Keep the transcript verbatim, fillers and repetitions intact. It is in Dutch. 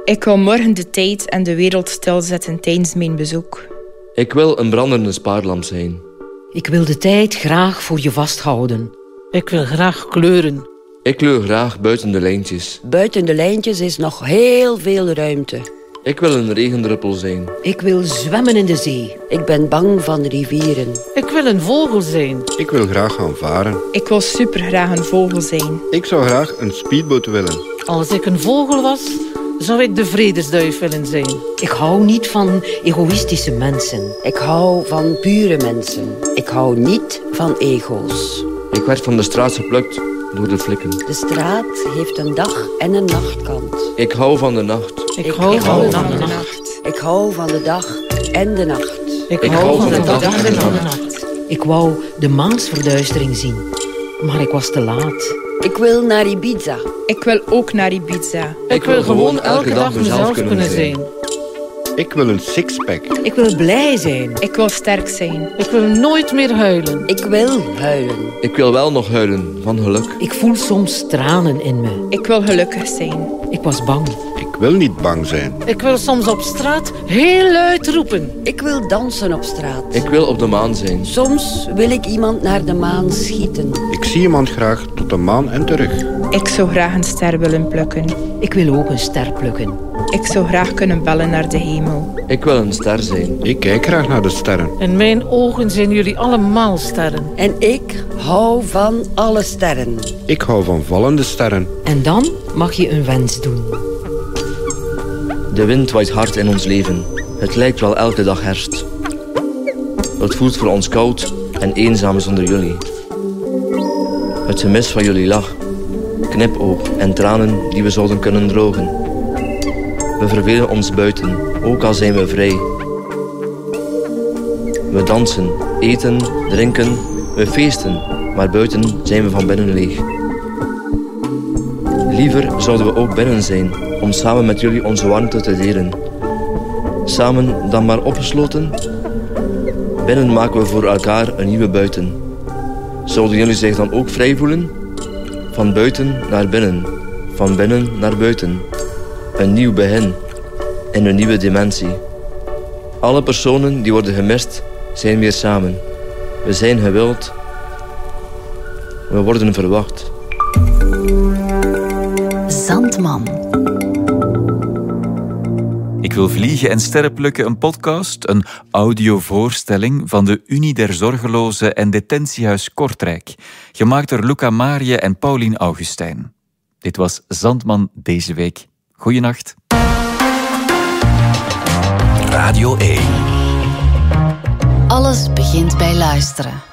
Ik wil morgen de tijd en de wereld stilzetten tijdens mijn bezoek. Ik wil een brandende spaarlamp zijn. Ik wil de tijd graag voor je vasthouden. Ik wil graag kleuren. Ik kleur graag buiten de lijntjes. Buiten de lijntjes is nog heel veel ruimte. Ik wil een regendruppel zijn. Ik wil zwemmen in de zee. Ik ben bang van rivieren. Ik wil een vogel zijn. Ik wil graag gaan varen. Ik wil supergraag een vogel zijn. Ik zou graag een speedboot willen. Als ik een vogel was, zou ik de vredesduif willen zijn. Ik hou niet van egoïstische mensen. Ik hou van pure mensen. Ik hou niet van ego's. Ik werd van de straat geplukt door de flikken. De straat heeft een dag- en een nachtkant. Ik hou van de nacht. Ik, ik hou, hou van, van de, de nacht. nacht. Ik hou van de dag en de nacht. Ik, ik hou van de, de dag, dag en de nacht. nacht. Ik wou de maansverduistering zien, maar ik was te laat. Ik wil naar Ibiza. Ik wil ook naar Ibiza. Ik, ik wil, wil gewoon elke dag, dag mezelf kunnen, kunnen zijn. Ik wil een sixpack. Ik wil blij zijn. Ik wil sterk zijn. Ik wil nooit meer huilen. Ik wil huilen. Ik wil wel nog huilen, van geluk. Ik voel soms tranen in me. Ik wil gelukkig zijn. Ik was bang. Ik wil niet bang zijn. Ik wil soms op straat heel luid roepen. Ik wil dansen op straat. Ik wil op de maan zijn. Soms wil ik iemand naar de maan schieten. Ik zie iemand graag tot de maan en terug. Ik zou graag een ster willen plukken. Ik wil ook een ster plukken. Ik zou graag kunnen bellen naar de hemel. Ik wil een ster zijn. Ik kijk graag naar de sterren. In mijn ogen zijn jullie allemaal sterren. En ik hou van alle sterren. Ik hou van vallende sterren. En dan mag je een wens doen. De wind waait hard in ons leven. Het lijkt wel elke dag herfst. Het voelt voor ons koud en eenzaam zonder jullie. Het gemis van jullie lach, knipoog en tranen die we zouden kunnen drogen. We vervelen ons buiten, ook al zijn we vrij. We dansen, eten, drinken, we feesten, maar buiten zijn we van binnen leeg. Liever zouden we ook binnen zijn, om samen met jullie onze warmte te delen. Samen dan maar opgesloten? Binnen maken we voor elkaar een nieuwe buiten. Zouden jullie zich dan ook vrij voelen? Van buiten naar binnen, van binnen naar buiten. Een nieuw begin, in een nieuwe dimensie. Alle personen die worden gemist, zijn weer samen. We zijn gewild. We worden verwacht. Zandman. Ik wil vliegen en sterren plukken, een podcast, een audiovoorstelling van de Unie der Zorgelozen en Detentiehuis Kortrijk, gemaakt door Luca Marie en Paulien Augustijn. Dit was Zandman deze week. Goeienacht. Radio één. Alles begint bij luisteren.